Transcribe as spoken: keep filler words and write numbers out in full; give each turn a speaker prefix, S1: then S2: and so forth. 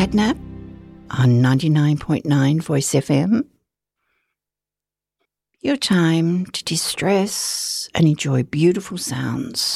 S1: Catnap on ninety-nine point nine Voice F M. Your time to distress and enjoy beautiful sounds.